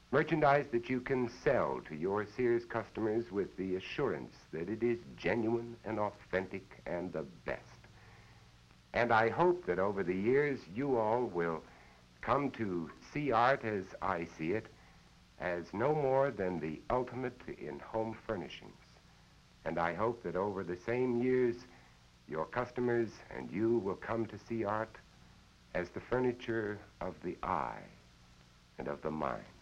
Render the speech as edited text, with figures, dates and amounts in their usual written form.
Merchandise that you can sell to your Sears customers with the assurance that it is genuine and authentic and the best. And I hope that over the years you all will come to see art as I see it, as no more than the ultimate in home furnishings. And I hope that over the same years, your customers and you will come to see art as the furniture of the eye and of the mind.